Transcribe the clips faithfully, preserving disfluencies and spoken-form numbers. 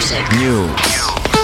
News.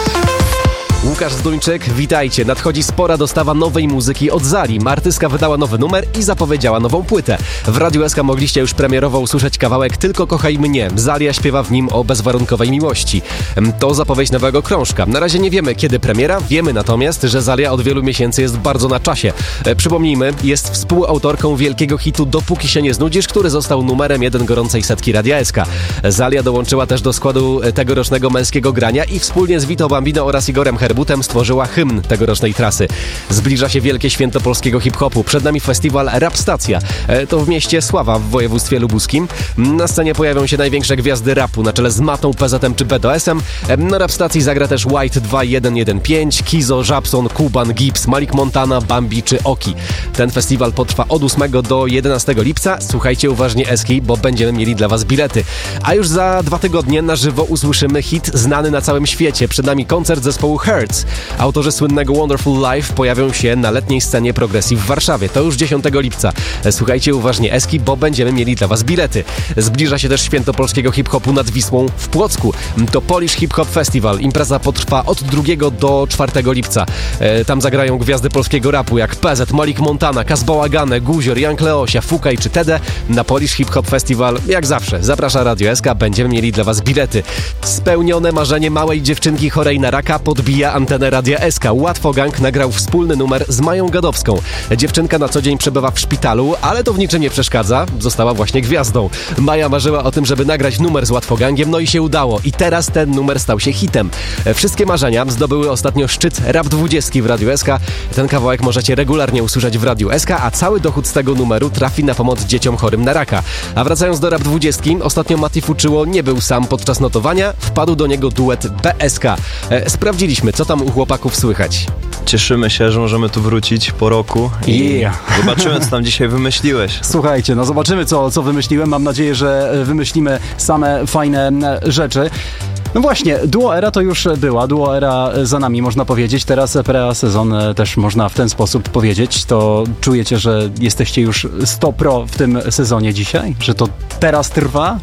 Łukasz Zduńczyk, witajcie. Nadchodzi spora dostawa nowej muzyki od Zali. Artystka wydała nowy numer i zapowiedziała nową płytę. W Radiu S K mogliście już premierowo usłyszeć kawałek Tylko kochaj mnie. Zalia śpiewa w nim o bezwarunkowej miłości. To zapowiedź nowego krążka. Na razie nie wiemy, kiedy premiera. Wiemy natomiast, że Zalia od wielu miesięcy jest bardzo na czasie. Przypomnijmy, jest współautorką wielkiego hitu Dopóki się nie znudzisz, który został numerem jeden gorącej setki Radia S K. Zalia dołączyła też do składu tegorocznego Męskiego Grania i wspólnie z Vito Bambino oraz Igorem Herbutem stworzyła hymn tegorocznej trasy. Zbliża się wielkie święto polskiego hip-hopu. Przed nami festiwal Rap Stacja. To w mieście Sława w województwie lubuskim. Na scenie pojawią się największe gwiazdy rapu na czele z Matą, P Z M czy B D S em. Na Rap Stacji zagra też White dwa jeden jeden pięć, Kizo, Żabson, Kuban, Gibbs, Malik Montana, Bambi czy Oki. Ten festiwal potrwa od ósmego do jedenastego lipca. Słuchajcie uważnie Eski, bo będziemy mieli dla was bilety. A już za dwa tygodnie na żywo usłyszymy hit znany na całym świecie. Przed nami koncert zespołu Hertz. Autorzy słynnego Wonderful Life pojawią się na letniej scenie Progresji w Warszawie. To już dziesiątego lipca. Słuchajcie uważnie Eski, bo będziemy mieli dla was bilety. Zbliża się też święto polskiego hip-hopu nad Wisłą w Płocku. To Polish Hip Hop Festival. Impreza potrwa od drugiego do czwartego lipca. Tam zagrają gwiazdy polskiego rapu jak P Z, Malik Montana, Kaz Bałagane, Guzior, Young Leosia, Fukaj czy Tede. Na Polish Hip Hop Festival, jak zawsze, zaprasza Radio S K. Będziemy mieli dla was bilety. Spełnione marzenie małej dziewczynki chorej na raka podbija antenę Radia S K. Łatwo Gang nagrał wspólny numer z Mają Gadowską. Dziewczynka na co dzień przebywa w szpitalu, ale to w niczym nie przeszkadza. Została właśnie gwiazdą. Maja marzyła o tym, żeby nagrać numer z Łatwo Gangiem, no i się udało. I teraz ten numer stał się hitem. Wszystkie marzenia zdobyły ostatnio szczyt Rap dwudziestki w Radiu S K. Ten kawałek możecie regularnie usłyszeć w Radiu S K, a cały dochód z tego numeru trafi na pomoc dzieciom chorym na raka. A wracając do Rap dwudziestki, ostatnio Mati Fuczyło nie był sam podczas notowania. Wpadł do niego duet B S K. Sprawdziliśmy, co tam u chłopaków słychać. Cieszymy się, że możemy tu wrócić po roku i yeah. zobaczymy, co tam dzisiaj wymyśliłeś. Słuchajcie, no zobaczymy, co, co wymyśliłem. Mam nadzieję, że wymyślimy same fajne rzeczy. No właśnie, Duo Era to już była, Duo Era za nami, można powiedzieć. Teraz pre-sezon też można w ten sposób powiedzieć. To czujecie, że jesteście już sto pro w tym sezonie dzisiaj? Że to teraz trwa?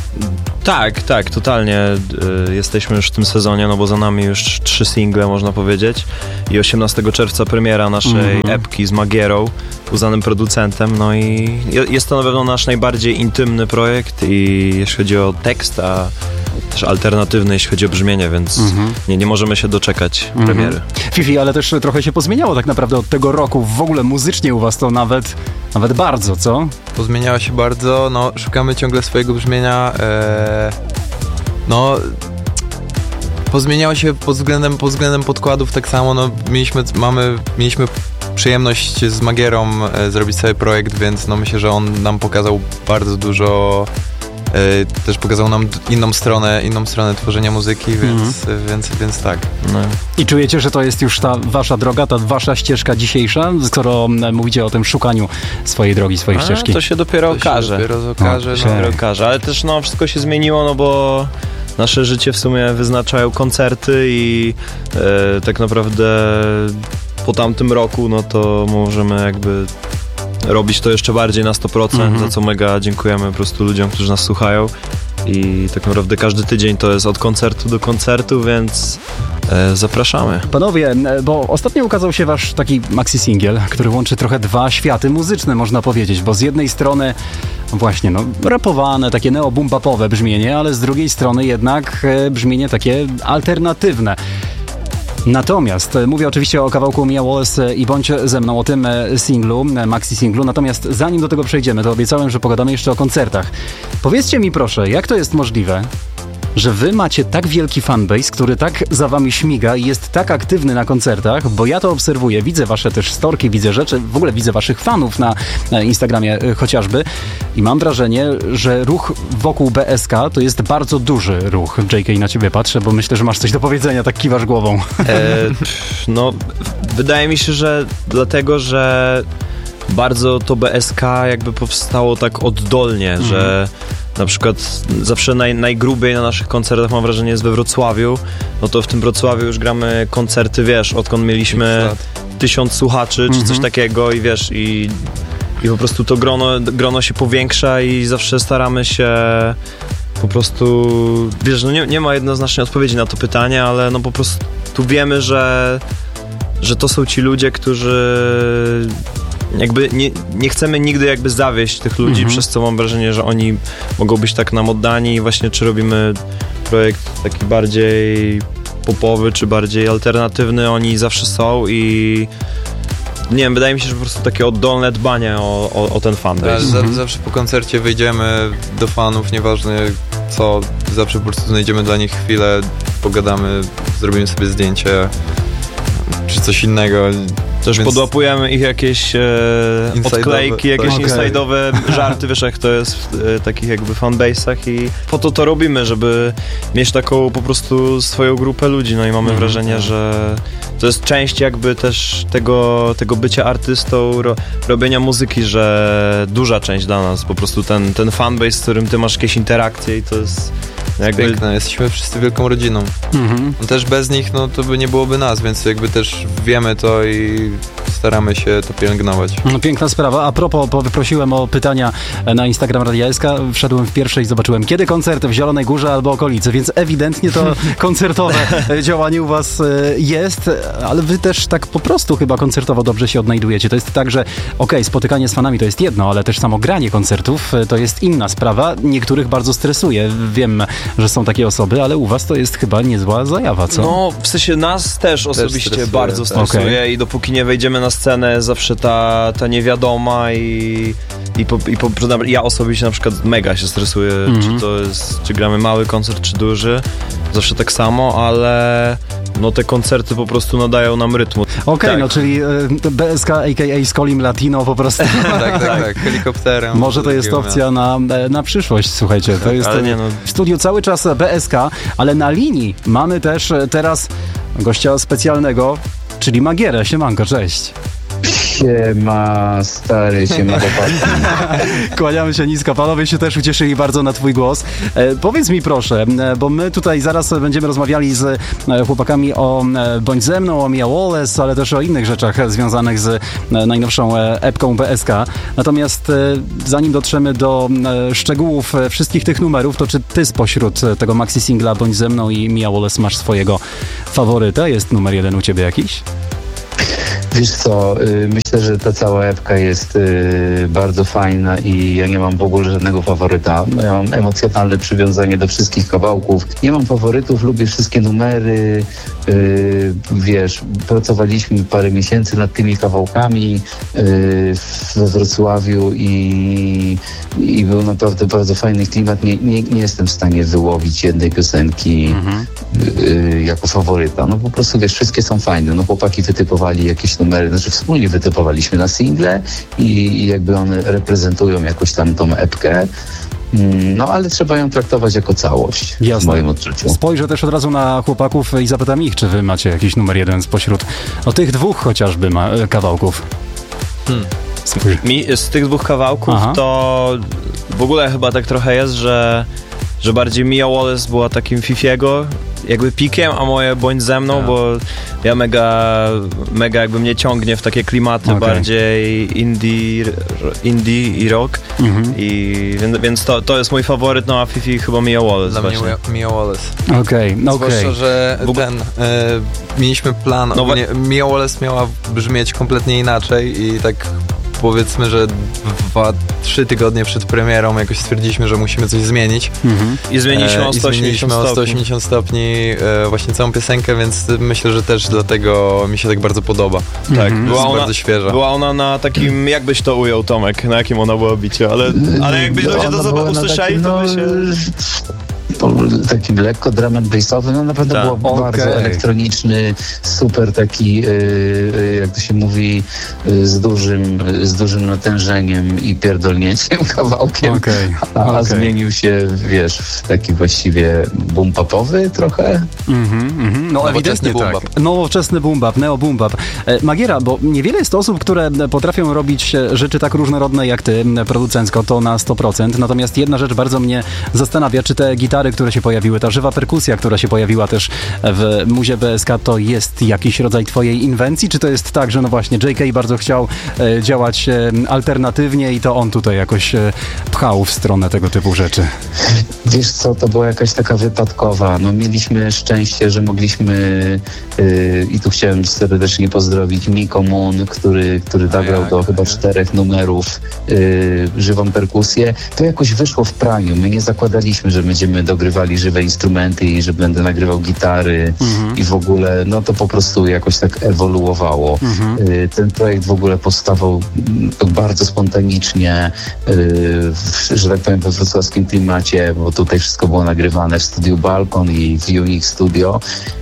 Tak, tak, totalnie y, jesteśmy już w tym sezonie, no bo za nami już trzy single, można powiedzieć, i osiemnastego czerwca premiera naszej mm-hmm. epki z Magierą, uznanym producentem, no i jest to na pewno nasz najbardziej intymny projekt i jeśli chodzi o tekst, a też alternatywny, jeśli chodzi o brzmienie, więc mm-hmm. nie, nie możemy się doczekać mm-hmm. premiery. Fifi, ale też trochę się pozmieniało tak naprawdę od tego roku, w ogóle muzycznie u was to nawet, nawet bardzo, co? Pozmieniało się bardzo, no szukamy ciągle swojego brzmienia, e, no pozmieniało się pod względem, pod względem podkładów tak samo, no mieliśmy, mamy, mieliśmy przyjemność z Magierą e, zrobić cały projekt, więc no myślę, że on nam pokazał bardzo dużo, e, też pokazał nam inną stronę, inną stronę tworzenia muzyki, więc, mm. więc, więc tak. No. I czujecie, że to jest już ta wasza droga, ta wasza ścieżka dzisiejsza, skoro mówicie o tym szukaniu swojej drogi, swojej A, ścieżki? To się dopiero to okaże. Się dopiero okaże, no, no. się dopiero okaże, ale też no wszystko się zmieniło, no bo nasze życie w sumie wyznaczają koncerty i e, tak naprawdę po tamtym roku, no to możemy jakby robić to jeszcze bardziej na sto procent, mm-hmm. za co mega dziękujemy po prostu ludziom, którzy nas słuchają. I tak naprawdę każdy tydzień to jest od koncertu do koncertu, więc e, zapraszamy. Panowie, bo ostatnio ukazał się wasz taki maxi-singiel, który łączy trochę dwa światy muzyczne, można powiedzieć, bo z jednej strony właśnie, no, rapowane, takie neo-boom-bapowe brzmienie, ale z drugiej strony jednak e, brzmienie takie alternatywne. Natomiast mówię oczywiście o kawałku Mia Wallace i Bądź ze mną, o tym singlu, maxi singlu. Natomiast zanim do tego przejdziemy, to obiecałem, że pogadamy jeszcze o koncertach. Powiedzcie mi proszę, jak to jest możliwe, że wy macie tak wielki fanbase, który tak za wami śmiga i jest tak aktywny na koncertach, bo ja to obserwuję, widzę wasze też storki, widzę rzeczy, w ogóle widzę waszych fanów na, na Instagramie chociażby i mam wrażenie, że ruch wokół B S K to jest bardzo duży ruch. J K, na ciebie patrzę, bo myślę, że masz coś do powiedzenia, tak kiwasz głową. E, no, wydaje mi się, że dlatego, że bardzo to B S K jakby powstało tak oddolnie, mm. że na przykład zawsze naj, najgrubiej na naszych koncertach, mam wrażenie, jest we Wrocławiu. No to w tym Wrocławiu już gramy koncerty, wiesz, odkąd mieliśmy tysiąc słuchaczy czy mm-hmm. coś takiego i wiesz, i, i po prostu to grono, grono się powiększa i zawsze staramy się po prostu, wiesz, no nie, nie ma jednoznacznej odpowiedzi na to pytanie, ale no po prostu tu wiemy, że, że to są ci ludzie, którzy jakby nie, nie chcemy nigdy jakby zawieść tych ludzi, mhm. przez co mam wrażenie, że oni mogą być tak nam oddani i właśnie czy robimy projekt taki bardziej popowy, czy bardziej alternatywny, oni zawsze są i nie wiem, wydaje mi się, że po prostu takie oddolne dbanie o, o, o ten fanbase. Mhm. Zawsze po koncercie wyjdziemy do fanów, nieważne co, zawsze po prostu znajdziemy dla nich chwilę, pogadamy, zrobimy sobie zdjęcie czy coś innego. Też Więc podłapujemy ich jakieś e, odklejki, jakieś okay. inside'owe żarty, wiesz jak to jest w e, takich jakby fanbase'ach i po to to robimy, żeby mieć taką po prostu swoją grupę ludzi, no i mamy mm, wrażenie, tak. że to jest część jakby też tego, tego bycia artystą, ro, robienia muzyki, że duża część dla nas, po prostu ten, ten fanbase, z którym ty masz jakieś interakcje i to jest jakby... piękne, jesteśmy wszyscy wielką rodziną. Mhm. Też bez nich, no to by nie byłoby nas, więc jakby też wiemy to i staramy się to pielęgnować. No, piękna sprawa. A propos, bo wyprosiłem o pytania na Instagram Radia S K, wszedłem w pierwsze i zobaczyłem, kiedy koncerty w Zielonej Górze albo okolicy, więc ewidentnie to koncertowe działanie u was jest, ale wy też tak po prostu chyba koncertowo dobrze się odnajdujecie. To jest tak, że okej, okay, spotykanie z fanami to jest jedno, ale też samo granie koncertów to jest inna sprawa. Niektórych bardzo stresuje. Wiem, że są takie osoby, ale u was to jest chyba niezła zajawa, co? No, w sensie nas też osobiście stresuje, bardzo tak. stresuje Okay. i dopóki nie wejdziemy na scenę, zawsze ta, ta niewiadoma i, i, po, i po, ja osobiście na przykład mega się stresuję, mm-hmm. czy to jest, czy gramy mały koncert, czy duży, zawsze tak samo, ale no te koncerty po prostu nadają nam rytmu. Okej, okay, tak. No czyli y, B S K, a k a. Skolim Latino po prostu. tak, tak, tak, helikopterem. Może to jest opcja na, na przyszłość, słuchajcie. To jest nie, no. w studiu cały czas B S K, ale na linii mamy też teraz gościa specjalnego, czyli Magierę. Siemanko, cześć. Siema, stary, siema chłopaki. Kłaniamy się nisko. Panowie się też ucieszyli bardzo na twój głos. E, powiedz mi proszę, bo my tutaj zaraz będziemy rozmawiali z chłopakami o Bądź ze mną, o Mia Wallace, ale też o innych rzeczach związanych z najnowszą epką B S K. Natomiast e, zanim dotrzemy do e, szczegółów wszystkich tych numerów, to czy ty spośród tego maxi singla Bądź ze mną i Mia Wallace masz swojego faworyta? Jest numer jeden u ciebie jakiś? Wiesz co, myślę, że ta cała epka jest bardzo fajna i ja nie mam w ogóle żadnego faworyta. Ja mam emocjonalne przywiązanie do wszystkich kawałków. Nie mam faworytów, lubię wszystkie numery. Wiesz, pracowaliśmy parę miesięcy nad tymi kawałkami we Wrocławiu i, i był naprawdę bardzo fajny klimat. Nie, nie, nie jestem w stanie wyłowić jednej piosenki mhm. jako faworyta. No po prostu, wiesz, wszystkie są fajne. No chłopaki wytypowali jakieś numery, znaczy wspólnie wytypowaliśmy na single i, i jakby one reprezentują jakoś tam tą epkę. No, ale trzeba ją traktować jako całość. Jasne. W moim odczuciu. Spojrzę też od razu na chłopaków i zapytam ich, czy wy macie jakiś numer jeden spośród no, tych dwóch chociażby ma, kawałków. Hmm. Mi z tych dwóch kawałków Aha. to w ogóle chyba tak trochę jest, że, że bardziej Mia Wallace była takim Fifiego jakby pikiem, a moje Bądź ze mną, ja. bo ja mega, mega jakby mnie ciągnie w takie klimaty okay. bardziej indie, indie i rock mhm. i więc, więc to, to jest mój faworyt, no a Fifi chyba Mia Wallace. Dla właśnie. mnie Mia Wallace. Okej, okay, no okej. Zwłaszcza, że ten, e, mieliśmy plan, no, ogólnie, Mia Wallace miała brzmieć kompletnie inaczej i tak powiedzmy, że dwa, trzy tygodnie przed premierą jakoś stwierdziliśmy, że musimy coś zmienić. Mhm. I zmieniliśmy e, o sto osiemdziesiąt stopni. o sto osiemdziesiąt stopni e, właśnie całą piosenkę, więc myślę, że też dlatego mi się tak bardzo podoba. Tak, mhm. była jest ona, bardzo świeża. Była ona na takim, jakbyś to ujął, Tomek, na jakim ona była bicie, ale, ale jakby ludzie to sobie usłyszeli, to by się... takim lekko drum and bassowy, no naprawdę tak. było okay. bardzo elektroniczny, super taki, yy, jak to się mówi, yy, z dużym, z dużym natężeniem i pierdolnięciem kawałkiem, okay. a, a okay. zmienił się, wiesz, w taki właściwie boom popowy trochę. Mm-hmm, mm-hmm. No ewidentnie tak. Boom-bap. Nowoczesny boom-bap, neo-boom-bap. E, Magiera, bo niewiele jest osób, które potrafią robić rzeczy tak różnorodne jak ty, producencko, to na sto procent, natomiast jedna rzecz bardzo mnie zastanawia, czy te gitary gitary, które się pojawiły, ta żywa perkusja, która się pojawiła też w muzie B S K, to jest jakiś rodzaj twojej inwencji, czy to jest tak, że no właśnie J K bardzo chciał e, działać e, alternatywnie i to on tutaj jakoś e, pchał w stronę tego typu rzeczy? Wiesz co, to była jakaś taka wypadkowa. No mieliśmy szczęście, że mogliśmy yy, i tu chciałem serdecznie pozdrowić Miko Moon, który, który nagrał do chyba czterech numerów yy, żywą perkusję. To jakoś wyszło w praniu. My nie zakładaliśmy, że będziemy dogrywali żywe instrumenty i że będę nagrywał gitary mhm. i w ogóle, no to po prostu jakoś tak ewoluowało. Mhm. Yy, ten projekt w ogóle powstawał tak bardzo spontanicznie, yy, w, że tak powiem, we wrocławskim klimacie, bo tutaj wszystko było nagrywane w studiu Balkon i w Unix Studio.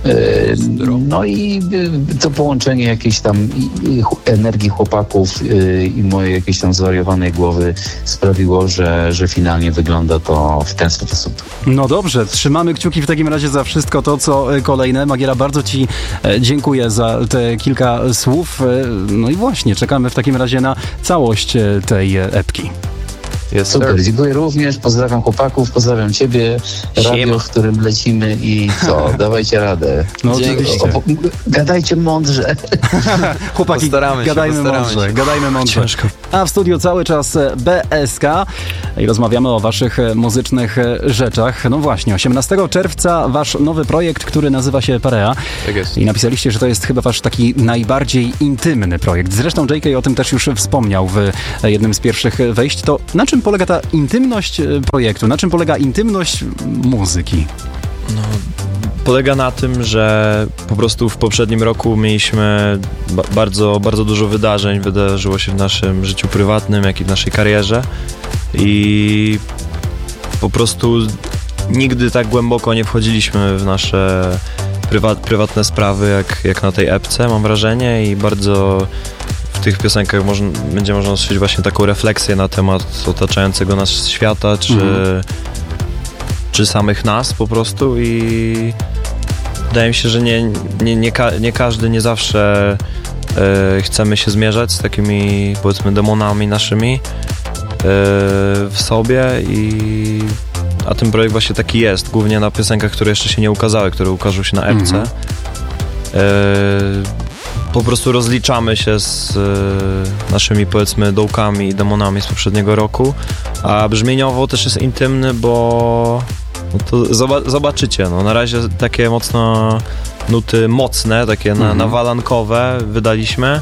No i to połączenie jakiejś tam energii chłopaków i mojej jakiejś tam zwariowanej głowy sprawiło, że, że finalnie wygląda to w ten sposób. No dobrze, trzymamy kciuki w takim razie za wszystko to, co kolejne. Magiera, bardzo Ci dziękuję za te kilka słów. No i właśnie, czekamy w takim razie na całość tej epki. Yes, super, sir. Dziękuję również, pozdrawiam chłopaków, pozdrawiam Ciebie, radio, Siema. w którym lecimy i co, dawajcie radę. No oczywiście. Gadajcie mądrze. Chłopaki, postaramy gadajmy się, mądrze, się. gadajmy mądrze. Ciężko. A w studiu cały czas B S K i rozmawiamy o Waszych muzycznych rzeczach. No właśnie, osiemnastego czerwca Wasz nowy projekt, który nazywa się Parea. Tak jest. I napisaliście, że to jest chyba Wasz taki najbardziej intymny projekt. Zresztą J K o tym też już wspomniał w jednym z pierwszych wejść. To na czym polega ta intymność projektu? Na czym polega intymność muzyki? No, polega na tym, że po prostu w poprzednim roku mieliśmy ba- bardzo, bardzo dużo wydarzeń. Wydarzyło się w naszym życiu prywatnym, jak i w naszej karierze. I po prostu nigdy tak głęboko nie wchodziliśmy w nasze prywa- prywatne sprawy, jak, jak na tej epce, mam wrażenie. I bardzo w tych piosenkach można, będzie można usłyszeć właśnie taką refleksję na temat otaczającego nas świata, czy, mm. czy samych nas po prostu. I wydaje mi się, że nie, nie, nie, ka- nie każdy, nie zawsze e, chcemy się zmierzać z takimi, powiedzmy, demonami naszymi e, w sobie. I a ten projekt właśnie taki jest, głównie na piosenkach, które jeszcze się nie ukazały, które ukażą się na epce. Mm. E, Po prostu rozliczamy się z e, naszymi, powiedzmy, dołkami i demonami z poprzedniego roku, a brzmieniowo też jest intymny, bo no to zoba- zobaczycie, no na razie takie mocno nuty mocne, takie na, mm-hmm. nawalankowe wydaliśmy,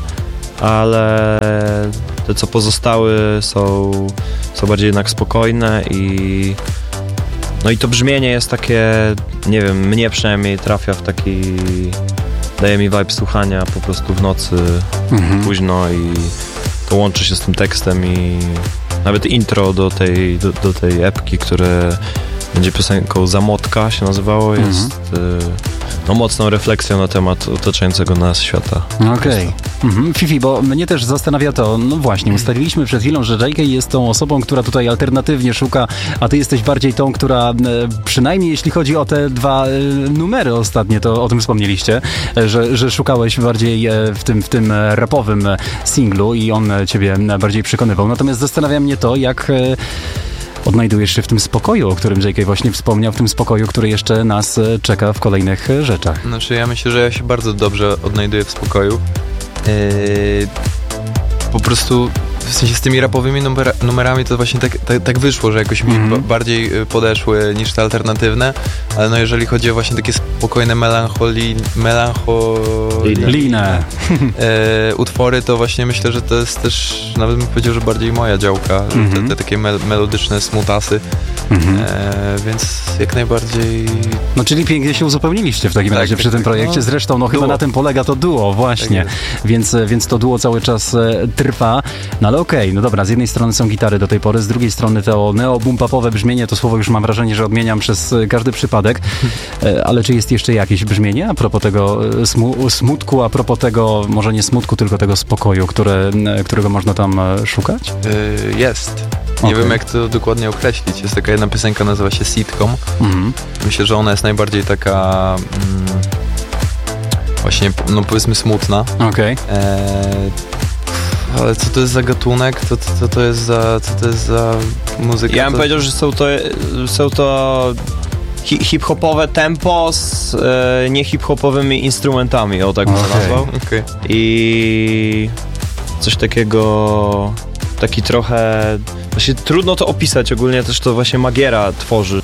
ale te, co pozostały, są, są bardziej jednak spokojne i no i to brzmienie jest takie, nie wiem, mnie przynajmniej trafia w taki... Daje mi vibe słuchania po prostu w nocy, mhm. późno, i to łączy się z tym tekstem i nawet intro do tej, do, do tej epki, które będzie piosenką Zamotka się nazywało, mhm. jest y, no, mocną refleksją na temat otaczającego nas świata. Okej. Okay. Mhm. Fifi, bo mnie też zastanawia to, no właśnie, ustaliliśmy przed chwilą, że J K jest tą osobą, która tutaj alternatywnie szuka, a ty jesteś bardziej tą, która przynajmniej jeśli chodzi o te dwa numery ostatnie, to o tym wspomnieliście, że, że szukałeś bardziej w tym, w tym rapowym singlu i on ciebie bardziej przekonywał. Natomiast zastanawia mnie to, jak odnajdujesz się w tym spokoju, o którym J K właśnie wspomniał, w tym spokoju, który jeszcze nas czeka w kolejnych rzeczach. Znaczy, ja myślę, że ja się bardzo dobrze odnajduję w spokoju. Yy, po prostu w sensie z tymi rapowymi numer, numerami to właśnie tak, tak, tak wyszło, że jakoś mi mm-hmm. bardziej podeszły niż te alternatywne, ale no jeżeli chodzi o właśnie takie spokojne melancholi, melancholijne e, utwory, to właśnie myślę, że to jest też, nawet bym powiedział, że bardziej moja działka, mm-hmm. te, te takie me, melodyczne smutasy, mm-hmm. e, więc jak najbardziej... No czyli pięknie się uzupełniliście w takim tak, razie tak, przy tak, tym projekcie, no, zresztą no chyba na tym polega to duo, właśnie, tak więc, więc to duo cały czas e, trwa, no ale okej, okay, no dobra, z jednej strony są gitary do tej pory, z drugiej strony to neo-boom-popowe brzmienie, to słowo już mam wrażenie, że odmieniam przez każdy przypadek, ale czy jest jeszcze jakieś brzmienie a propos tego smu- smutku, a propos tego, może nie smutku, tylko tego spokoju, które, którego można tam szukać? Yy, jest. Nie okay. wiem, jak to dokładnie określić. Jest taka jedna piosenka, nazywa się Sitcom. Mm-hmm. Myślę, że ona jest najbardziej taka mm, właśnie, no powiedzmy, smutna. Okej. Okay. E- Ale co to jest za gatunek? Co to, to, to, jest za, co to jest za muzyka? Ja bym to... powiedział, że są to, są to hi- hip-hopowe tempo z e, nie hip-hopowymi instrumentami, o tak bym Okej. nazwał. Okej. I coś takiego, taki trochę, właśnie trudno to opisać, ogólnie też to właśnie Magiera tworzy.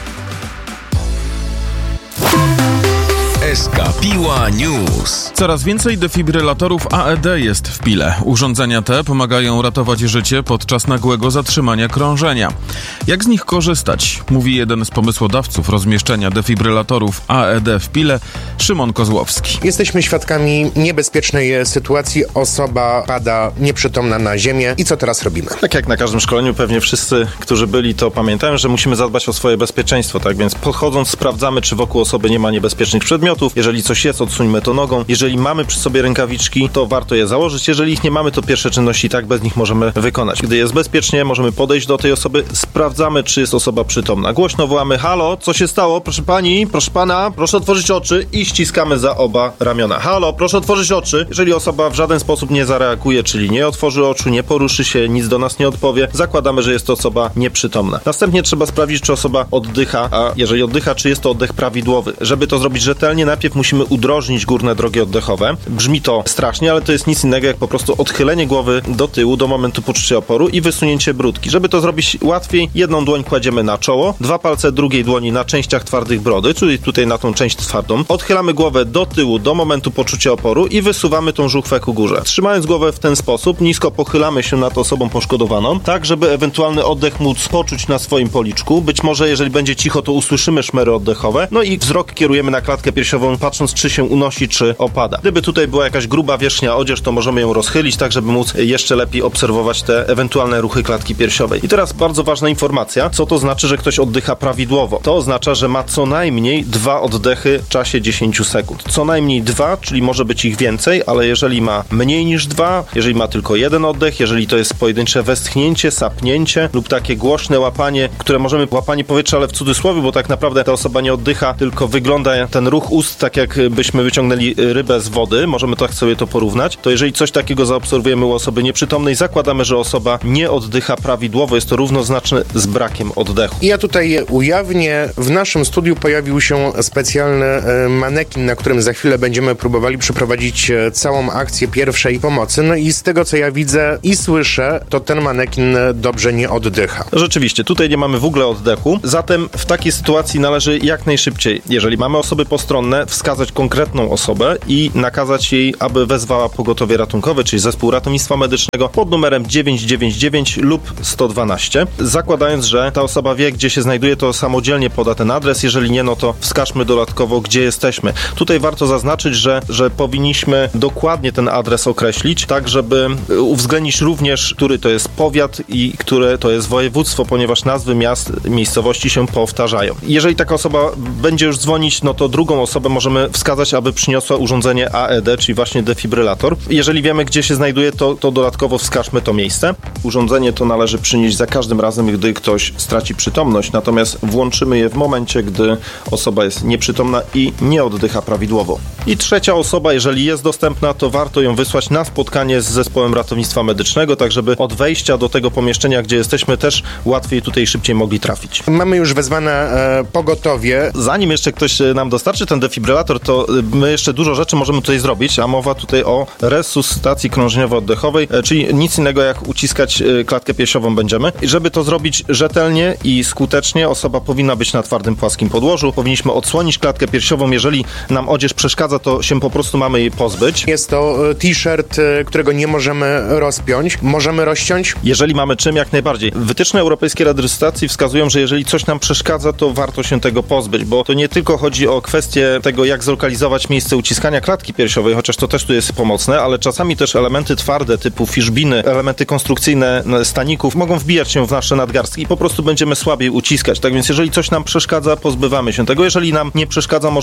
S K Piła News. Coraz więcej defibrylatorów A E D jest w Pile. Urządzenia te pomagają ratować życie podczas nagłego zatrzymania krążenia. Jak z nich korzystać? Mówi jeden z pomysłodawców rozmieszczenia defibrylatorów A E D w Pile, Szymon Kozłowski. Jesteśmy świadkami niebezpiecznej sytuacji. Osoba pada nieprzytomna na ziemię. I co teraz robimy? Tak jak na każdym szkoleniu, pewnie wszyscy, którzy byli, to pamiętają, że musimy zadbać o swoje bezpieczeństwo, tak więc podchodząc sprawdzamy, czy wokół osoby nie ma niebezpiecznych przedmiotów. Jeżeli coś jest, odsuńmy to nogą. Jeżeli mamy przy sobie rękawiczki, to warto je założyć. Jeżeli ich nie mamy, to pierwsze czynności tak bez nich możemy wykonać. Gdy jest bezpiecznie, możemy podejść do tej osoby, sprawdzamy, czy jest osoba przytomna. Głośno wołamy: halo, co się stało? Proszę pani, proszę pana, proszę otworzyć oczy i ściskamy za oba ramiona. Halo, proszę otworzyć oczy. Jeżeli osoba w żaden sposób nie zareaguje, czyli nie otworzy oczu, nie poruszy się, nic do nas nie odpowie, zakładamy, że jest to osoba nieprzytomna. Następnie trzeba sprawdzić, czy osoba oddycha, a jeżeli oddycha, czy jest to oddech prawidłowy. Żeby to zrobić rzetelnie, najpierw musimy udrożnić górne drogi oddechowe. Brzmi to strasznie, ale to jest nic innego jak po prostu odchylenie głowy do tyłu do momentu poczucia oporu i wysunięcie brudki. Żeby to zrobić łatwiej, jedną dłoń kładziemy na czoło, dwa palce drugiej dłoni na częściach twardych brody, czyli tutaj na tą część twardą. Odchylamy głowę do tyłu do momentu poczucia oporu i wysuwamy tą żuchwę ku górze. Trzymając głowę w ten sposób, nisko pochylamy się nad osobą poszkodowaną, tak żeby ewentualny oddech móc poczuć na swoim policzku. Być może jeżeli będzie cicho, to usłyszymy szmery oddechowe. No i wzrok kierujemy na klatkę piersiową, patrząc, czy się unosi, czy opada. Gdyby tutaj była jakaś gruba wierzchnia odzież, to możemy ją rozchylić, tak żeby móc jeszcze lepiej obserwować te ewentualne ruchy klatki piersiowej. I teraz bardzo ważna informacja, co to znaczy, że ktoś oddycha prawidłowo. To oznacza, że ma co najmniej dwa oddechy w czasie dziesięć sekund. Co najmniej dwa, czyli może być ich więcej, ale jeżeli ma mniej niż dwa, jeżeli ma tylko jeden oddech, jeżeli to jest pojedyncze westchnięcie, sapnięcie lub takie głośne łapanie, które możemy, łapanie powietrza, ale w cudzysłowie, bo tak naprawdę ta osoba nie oddycha, tylko wygląda ten ruch ust tak, jakbyśmy wyciągnęli rybę z wody, możemy tak sobie to porównać, to jeżeli coś takiego zaobserwujemy u osoby nieprzytomnej, zakładamy, że osoba nie oddycha prawidłowo, jest to równoznaczne z brakiem oddechu. I ja tutaj ujawnię, w naszym studiu pojawił się specjalny e, manekin, na którym za chwilę będziemy próbowali przeprowadzić e, całą akcję pierwszej pomocy. No i z tego, co ja widzę i słyszę, to ten manekin dobrze nie oddycha. Rzeczywiście, tutaj nie mamy w ogóle oddechu, zatem w takiej sytuacji należy jak najszybciej, jeżeli mamy osoby postronne, wskazać konkretną osobę i nakazać jej, aby wezwała pogotowie ratunkowe, czyli zespół ratownictwa medycznego pod numerem dziewięć dziewięć dziewięć lub sto dwanaście. Zakładając, że ta osoba wie, gdzie się znajduje, to samodzielnie poda ten adres. Jeżeli nie, no to wskażmy dodatkowo, gdzie jesteśmy. Tutaj warto zaznaczyć, że, że powinniśmy dokładnie ten adres określić, tak żeby uwzględnić również, który to jest powiat i które to jest województwo, ponieważ nazwy miast, miejscowości się powtarzają. Jeżeli taka osoba będzie już dzwonić, no to drugą osobę możemy wskazać, aby przyniosła urządzenie A E D, czyli właśnie defibrylator. Jeżeli wiemy, gdzie się znajduje, to, to dodatkowo wskażmy to miejsce. Urządzenie to należy przynieść za każdym razem, gdy ktoś straci przytomność, natomiast włączymy je w momencie, gdy osoba jest nieprzytomna i nie oddycha prawidłowo. I trzecia osoba, jeżeli jest dostępna, to warto ją wysłać na spotkanie z zespołem ratownictwa medycznego, tak żeby od wejścia do tego pomieszczenia, gdzie jesteśmy, też łatwiej tutaj szybciej mogli trafić. Mamy już wezwane e, pogotowie. Zanim jeszcze ktoś nam dostarczy ten defibrylator, to my jeszcze dużo rzeczy możemy tutaj zrobić, a mowa tutaj o resuscytacji krążeniowo-oddechowej, czyli nic innego jak uciskać klatkę piersiową będziemy. I żeby to zrobić rzetelnie i skutecznie, osoba powinna być na twardym, płaskim podłożu. Powinniśmy odsłonić klatkę piersiową. Jeżeli nam odzież przeszkadza, to się po prostu mamy jej pozbyć. Jest to t-shirt, którego nie możemy rozpiąć. Możemy rozciąć? Jeżeli mamy czym, jak najbardziej. Wytyczne Europejskiej Rady Resuscytacji wskazują, że jeżeli coś nam przeszkadza, to warto się tego pozbyć, bo to nie tylko chodzi o kwestię tego, jak zlokalizować miejsce uciskania klatki piersiowej, chociaż to też tu jest pomocne, ale czasami też elementy twarde typu fiszbiny, elementy konstrukcyjne staników mogą wbijać się w nasze nadgarstki i po prostu będziemy słabiej uciskać. Tak więc jeżeli coś nam przeszkadza, pozbywamy się tego. Jeżeli nam nie przeszkadza, możemy tą cienką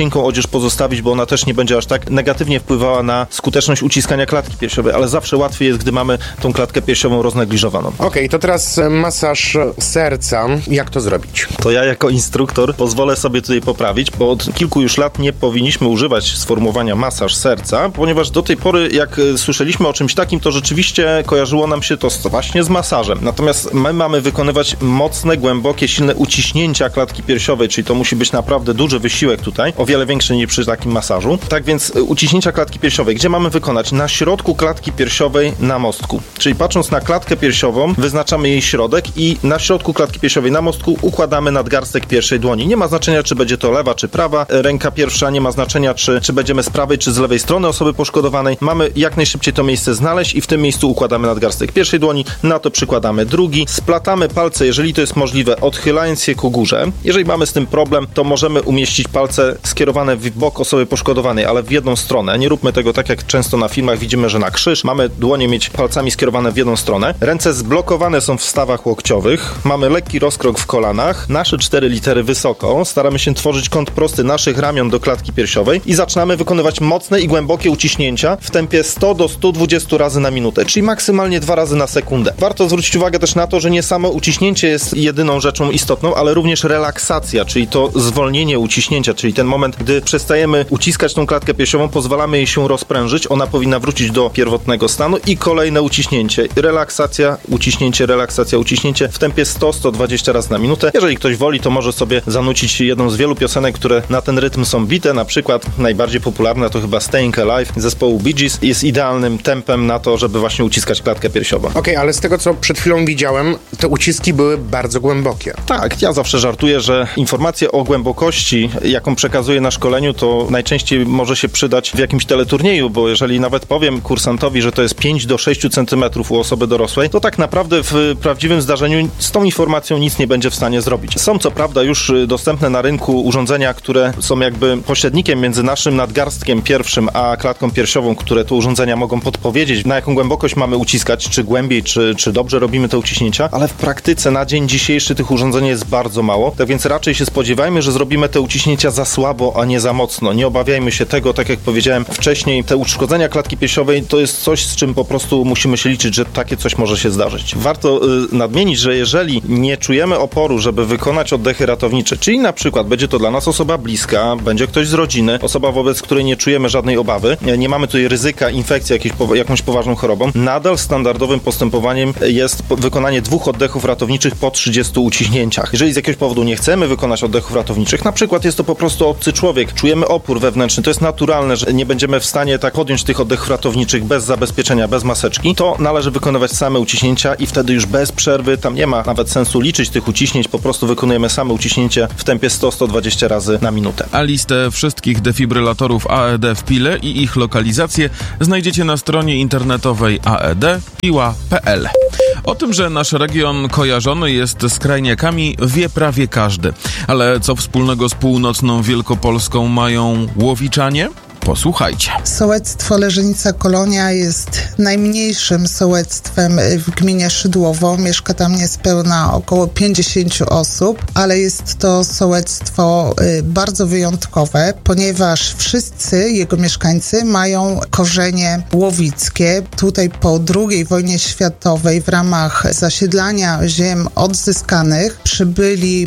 cienką odzież pozostawić, bo ona też nie będzie aż tak negatywnie wpływała na skuteczność uciskania klatki piersiowej, ale zawsze łatwiej jest, gdy mamy tą klatkę piersiową roznegliżowaną. Okej, okay, to teraz masaż serca. Jak to zrobić? To ja jako instruktor pozwolę sobie tutaj poprawić, bo od kilku już lat nie powinniśmy używać sformułowania masaż serca, ponieważ do tej pory, jak słyszeliśmy o czymś takim, to rzeczywiście kojarzyło nam się to właśnie z masażem. Natomiast my mamy wykonywać mocne, głębokie, silne uciśnięcia klatki piersiowej, czyli to musi być naprawdę duży wysiłek tutaj, o wiele większy niż przy takim masażu. Tak więc uciśnięcia klatki piersiowej, gdzie mamy wykonać? Na środku klatki piersiowej na mostku. Czyli patrząc na klatkę piersiową, wyznaczamy jej środek i na środku klatki piersiowej na mostku układamy nadgarstek pierwszej dłoni. Nie ma znaczenia, czy będzie to lewa, czy prawa ręka pierwsza, nie ma znaczenia, czy, czy będziemy z prawej, czy z lewej strony osoby poszkodowanej. Mamy jak najszybciej to miejsce znaleźć i w tym miejscu układamy nadgarstek pierwszej dłoni, na to przykładamy drugi. Splatamy palce, jeżeli to jest możliwe, odchylając się ku górze. Jeżeli mamy z tym problem, to możemy umieścić palce skierowane w bok osoby poszkodowanej, ale w jedną stronę. Nie róbmy tego tak, jak często na filmach widzimy, że na krzyż. Mamy dłonie mieć palcami skierowane w jedną stronę. Ręce zblokowane są w stawach łokciowych. Mamy lekki rozkrok w kolanach. Nasze cztery litery wysoko. Staramy się tworzyć kąt prosty naszych ramion do klatki piersiowej i zaczynamy wykonywać mocne i głębokie uciśnięcia w tempie sto do stu dwudziestu razy na minutę, czyli maksymalnie dwa razy na sekundę. Warto zwrócić uwagę też na to, że nie samo uciśnięcie jest jedyną rzeczą istotną, ale również relaksacja, czyli to zwolnienie uciśnięcia, czyli ten moment, gdy przestajemy uciskać tą klatkę piersiową, pozwalamy jej się rozprężyć, ona powinna wrócić do pierwotnego stanu i kolejne uciśnięcie. Relaksacja, uciśnięcie, relaksacja, uciśnięcie w tempie sto do stu dwudziestu razy na minutę. Jeżeli ktoś woli, to może sobie zanucić jedną z wielu piosenek, które na ten rytm są bite, na przykład najbardziej popularna to chyba Staying Alive zespołu Bee Gees, jest idealnym tempem na to, żeby właśnie uciskać klatkę piersiową. Okej, okay, ale z tego, co przed chwilą widziałem, te uciski były bardzo głębokie. Tak, ja zawsze żartuję, że informacje o głębokości, jaką przekazuję na szkoleniu, to najczęściej może się przydać w jakimś teleturnieju, bo jeżeli nawet powiem kursantowi, że to jest pięć do sześciu centymetrów u osoby dorosłej, to tak naprawdę w prawdziwym zdarzeniu z tą informacją nic nie będzie w stanie zrobić. Są co prawda już dostępne na rynku urządzenia, które są jakby pośrednikiem między naszym nadgarstkiem pierwszym a klatką piersiową, które te urządzenia mogą podpowiedzieć, na jaką głębokość mamy uciskać, czy głębiej, czy, czy dobrze robimy te uciśnięcia, ale w praktyce na dzień dzisiejszy tych urządzeń jest bardzo mało, tak więc raczej się spodziewajmy, że zrobimy te uciśnięcia za słabo, a nie za mocno. Nie obawiajmy się tego, tak jak powiedziałem wcześniej, te uszkodzenia klatki piersiowej to jest coś, z czym po prostu musimy się liczyć, że takie coś może się zdarzyć. Warto y, nadmienić, że jeżeli nie czujemy oporu, żeby wykonać oddechy ratownicze, czyli na przykład będzie to dla nas osoba bliska, będzie ktoś z rodziny, osoba, wobec której nie czujemy żadnej obawy, nie mamy tutaj ryzyka infekcji jakiejś, jakąś poważną chorobą, nadal standardowym postępowaniem jest wykonanie dwóch oddechów ratowniczych po trzydziestu uciśnięciach. Jeżeli z jakiegoś powodu nie chcemy wykonać oddechów ratowniczych, na przykład jest to po prostu obcy człowiek, czujemy opór wewnętrzny, to jest naturalne, że nie będziemy w stanie tak podjąć tych oddechów ratowniczych bez zabezpieczenia, bez maseczki, to należy wykonywać same uciśnięcia i wtedy już bez przerwy, tam nie ma nawet sensu liczyć tych uciśnięć, po prostu wykonujemy same uciśnięcie w tempie sto do stu dwudziestu razy na minutę. A listę wszystkich defibrylatorów A E D w Pile i ich lokalizację znajdziecie na stronie internetowej a e d piła kropka p l. O tym, że nasz region kojarzony jest z krajniakami, wie prawie każdy. Ale co wspólnego z północną Wielkopolską mają Łowiczanie? Posłuchajcie. Sołectwo Leżenica-Kolonia jest najmniejszym sołectwem w gminie Szydłowo. Mieszka tam niespełna około pięćdziesięciu osób, ale jest to sołectwo bardzo wyjątkowe, ponieważ wszyscy jego mieszkańcy mają korzenie łowickie. Tutaj po drugiej wojnie światowej w ramach zasiedlania ziem odzyskanych przybyli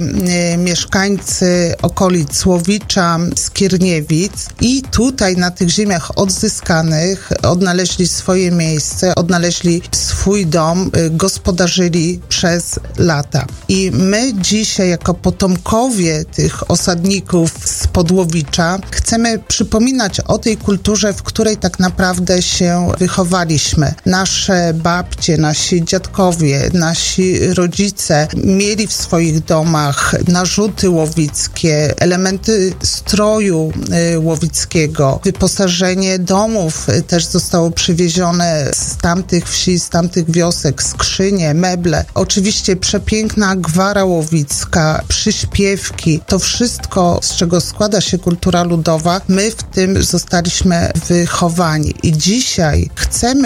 mieszkańcy okolic Łowicza, Skierniewic i tutaj na tych ziemiach odzyskanych odnaleźli swoje miejsce, odnaleźli swój dom, gospodarzyli przez lata. I my dzisiaj jako potomkowie tych osadników z Podłowicza chcemy przypominać o tej kulturze, w której tak naprawdę się wychowaliśmy. Nasze babcie, nasi dziadkowie, nasi rodzice mieli w swoich domach narzuty łowickie, elementy stroju łowickiego. Wyposażenie domów też zostało przywiezione z tamtych wsi, z tamtych wiosek, skrzynie, meble. Oczywiście przepiękna gwara łowicka, przyśpiewki, to wszystko, z czego składa się kultura ludowa, my w tym zostaliśmy wychowani. I dzisiaj chcemy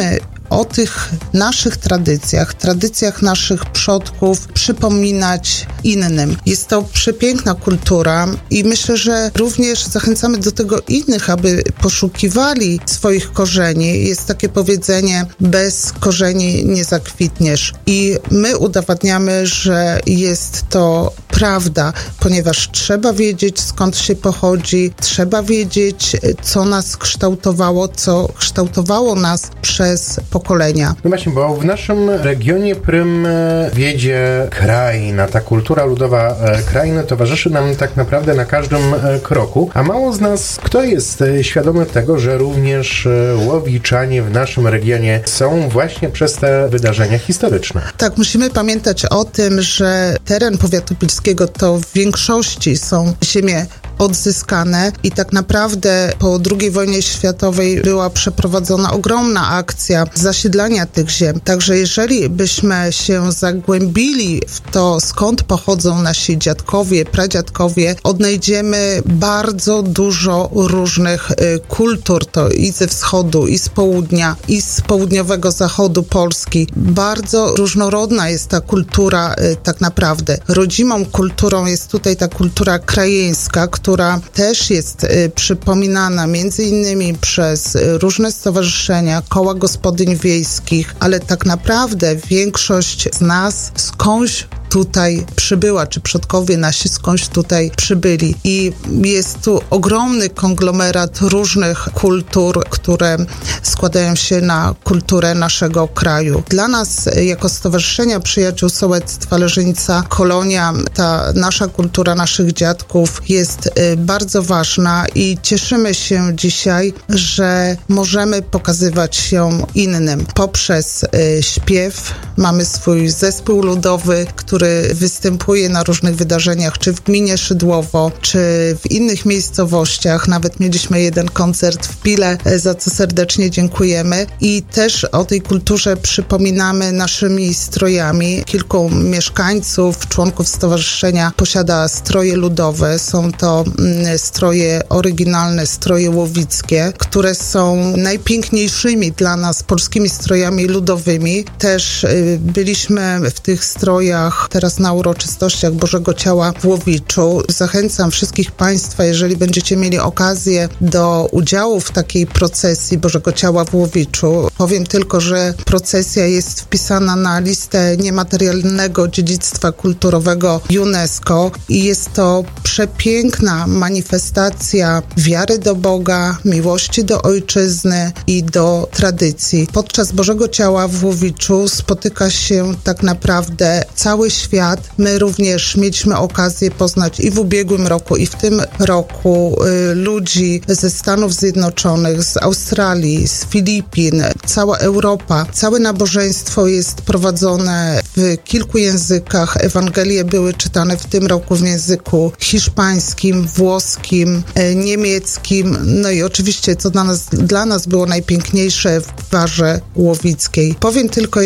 o tych naszych tradycjach, tradycjach naszych przodków przypominać innym. Jest to przepiękna kultura i myślę, że również zachęcamy do tego innych, aby poszukiwali swoich korzeni. Jest takie powiedzenie, bez korzeni nie zakwitniesz. I my udowadniamy, że jest to prawda, ponieważ trzeba wiedzieć, skąd się pochodzi, trzeba wiedzieć, co nas kształtowało, co kształtowało nas przez pokolenia. No właśnie, bo w naszym regionie prym wiedzie kraina, ta kultura ludowa krainy towarzyszy nam tak naprawdę na każdym kroku, a mało z nas kto jest świadomy tego, że również łowiczanie w naszym regionie są właśnie przez te wydarzenia historyczne. Tak, musimy pamiętać o tym, że teren powiatu pilskiego to w większości są ziemie odzyskane i tak naprawdę po drugiej wojnie światowej była przeprowadzona ogromna akcja zasiedlania tych ziem. Także jeżeli byśmy się zagłębili w to, skąd pochodzą nasi dziadkowie, pradziadkowie, odnajdziemy bardzo dużo różnych y, kultur, to i ze wschodu, i z południa, i z południowego zachodu Polski. Bardzo różnorodna jest ta kultura y, tak naprawdę. Rodzimą kulturą jest tutaj ta kultura krajeńska, która też jest y, przypominana między innymi przez y, różne stowarzyszenia, koła gospodyń wiejskich, ale tak naprawdę większość z nas skądś tutaj przybyła, czy przodkowie nasi skądś tutaj przybyli. I jest tu ogromny konglomerat różnych kultur, które składają się na kulturę naszego kraju. Dla nas, jako Stowarzyszenia Przyjaciół Sołectwa Leżenica Kolonia, ta nasza kultura naszych dziadków jest bardzo ważna i cieszymy się dzisiaj, że możemy pokazywać ją innym. Poprzez śpiew mamy swój zespół ludowy, który który występuje na różnych wydarzeniach, czy w gminie Szydłowo, czy w innych miejscowościach. Nawet mieliśmy jeden koncert w Pile, za co serdecznie dziękujemy. I też o tej kulturze przypominamy naszymi strojami. Kilku mieszkańców, członków stowarzyszenia posiada stroje ludowe. Są to stroje oryginalne, stroje łowickie, które są najpiękniejszymi dla nas polskimi strojami ludowymi. Też byliśmy w tych strojach teraz na uroczystościach Bożego Ciała w Łowiczu. Zachęcam wszystkich Państwa, jeżeli będziecie mieli okazję do udziału w takiej procesji Bożego Ciała w Łowiczu. Powiem tylko, że procesja jest wpisana na listę niematerialnego dziedzictwa kulturowego UNESCO i jest to przepiękna manifestacja wiary do Boga, miłości do ojczyzny i do tradycji. Podczas Bożego Ciała w Łowiczu spotyka się tak naprawdę cały świat. My również mieliśmy okazję poznać i w ubiegłym roku, i w tym roku y, ludzi ze Stanów Zjednoczonych, z Australii, z Filipin, cała Europa. Całe nabożeństwo jest prowadzone w kilku językach. Ewangelie były czytane w tym roku w języku hiszpańskim, włoskim, y, niemieckim, no i oczywiście, co dla nas, dla nas było najpiękniejsze, w gwarze łowickiej. Powiem tylko